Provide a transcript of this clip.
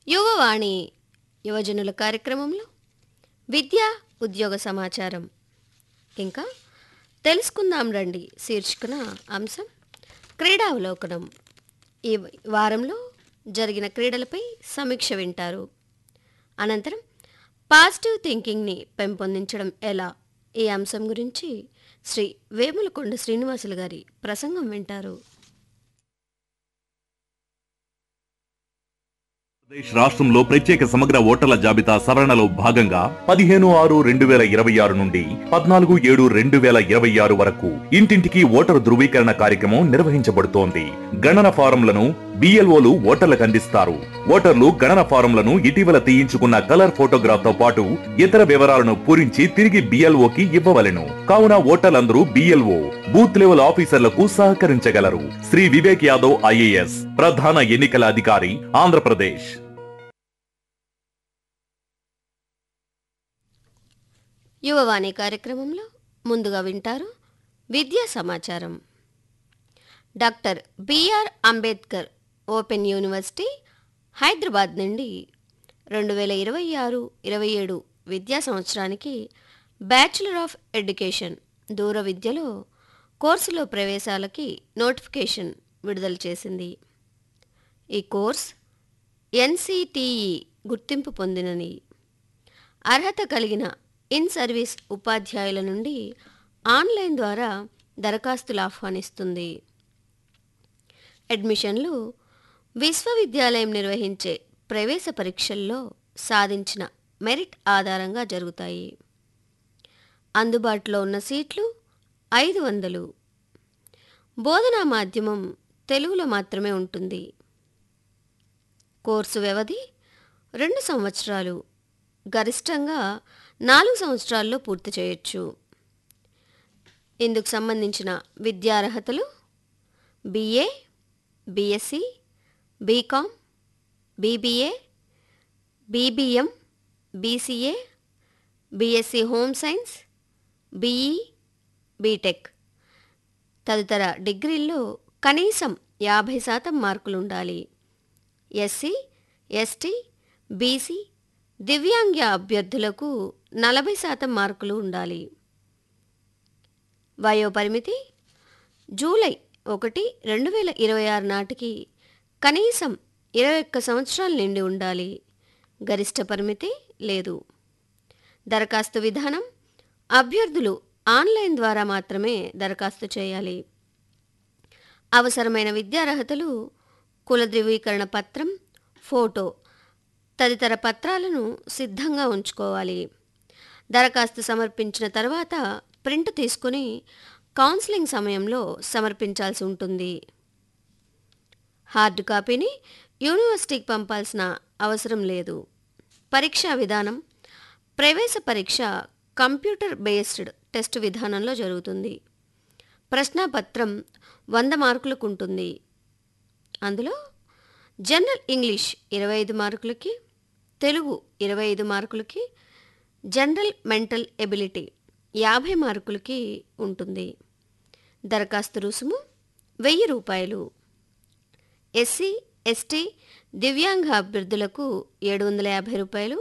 యువవాణి యువజనుల కార్యక్రమంలో విద్యా ఉద్యోగ సమాచారం ఇంకా తెలుసుకుందాం రండి శీర్షికన అంశం క్రీడావలోకనం. ఈ వారంలో జరిగిన క్రీడలపై సమీక్ష వింటారు. అనంతరం పాజిటివ్ థింకింగ్ని పెంపొందించడం ఎలా, ఈ అంశం గురించి శ్రీ వేములకొండ శ్రీనివాసులు గారి ప్రసంగం వింటారు. రాష్ట్రంలో ప్రత్యేక సమగ్ర ఓటర్ల జాబితా సవరణలో భాగంగా 15/6/2026 నుండి 14/7/2026 వరకు ఇంటింటికి ఓటరు ధృవీకరణ కార్యక్రమం నిర్వహించబడుతోంది. గణన ఫారంలను BLOలు ఓటర్లకు అందిస్తారు. ఓటర్లు గణన ఫారంలను ఇటీవల తీయించుకున్న కలర్ ఫోటోగ్రాఫ్ తో పాటు ఇతర వివరాలను పూరించి తిరిగి BLOకి ఇవ్వవలెను. కావున ఓటర్లందరూ BLO బూత్ లెవెల్ ఆఫీసర్లకు సహకరించగలరు. శ్రీ వివేక్ యాదవ్ IAS ప్రధాన ఎన్నికల అధికారి, ఆంధ్రప్రదేశ్. యువవాణి కార్యక్రమంలో ముందుగా వింటారు విద్యా సమాచారం. Doctor BR Ambedkar open university Hyderabad నుండి 2026-27 విద్యా సంవత్సరానికి బ్యాచిలర్ ఆఫ్ ఎడ్యుకేషన్ దూర విద్యలో కోర్సులో ప్రవేశాలకి నోటిఫికేషన్ విడుదల చేసింది. ఈ కోర్స్ NCTE గుర్తింపు పొందినది. అర్హత కలిగిన ఇన్ సర్వీస్ ఉపాధ్యాయుల నుండి ఆన్లైన్ ద్వారా దరఖాస్తులు ఆహ్వానిస్తుంది. అడ్మిషన్లు విశ్వవిద్యాలయం నిర్వహించే ప్రవేశ పరీక్షల్లో సాధించిన మెరిట్ ఆధారంగా జరుగుతాయి. అందుబాటులో ఉన్న సీట్లు 500. బోధనా మాధ్యమం తెలుగులో మాత్రమే ఉంటుంది. కోర్సు వ్యవధి 2 సంవత్సరాలు, గరిష్టంగా 4 సంవత్సరాల్లో పూర్తి చేయొచ్చు. ఇందుకు సంబంధించిన విద్యార్హతలు BA, BSc, BCom, BBA, BBM, BCA, BSc home science, BE, BTech తదితర డిగ్రీల్లో కనీసం 50% మార్కులు ఉండాలి. SC, ST, BC, దివ్యాంగ అభ్యర్థులకు 40% మార్కులు ఉండాలి. వయోపరిమితి జూలై 1, 2026 నాటికి కనీసం 21 సంవత్సరాలు నిండి ఉండాలి. గరిష్ట పరిమితి లేదు. దరఖాస్తు విధానం అభ్యర్థులు ఆన్లైన్ ద్వారా మాత్రమే దరఖాస్తు చేయాలి. అవసరమైన విద్యార్హతలు కుల ధృవీకరణ పత్రం, ఫోటో తదితర పత్రాలను సిద్ధంగా ఉంచుకోవాలి. దరఖాస్తు సమర్పించిన తర్వాత ప్రింట్ తీసుకుని కౌన్సిలింగ్ సమయంలో సమర్పించాల్సి ఉంటుంది. హార్డ్ కాపీని యూనివర్సిటీకి పంపాల్సిన అవసరం లేదు. పరీక్షా విధానం ప్రవేశ పరీక్ష కంప్యూటర్ బేస్డ్ టెస్ట్ విధానంలో జరుగుతుంది. ప్రశ్నాపత్రం 100 మార్కులకు ఉంటుంది. అందులో జనరల్ ఇంగ్లీష్ 25 మార్కులకి, తెలుగు 25 మార్కులకి, జనరల్ మెంటల్ ఎబిలిటీ 50 మార్కులకి ఉంటుంది. దరఖాస్తు రుసుము 1000 రూపాయలు. SC, ST, దివ్యాంగ అభ్యర్థులకు 750 రూపాయలు,